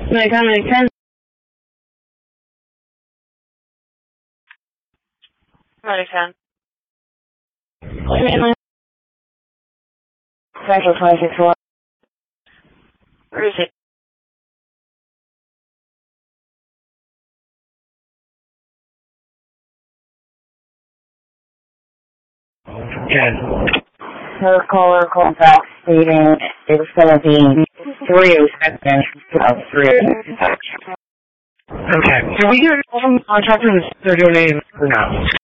10. Ready, 10. Central 26-1. Receive. Ken. Her caller called back stating it was going to be 3:02 of 3. Okay. Can we get a call from the contractor if they're doing anything or no?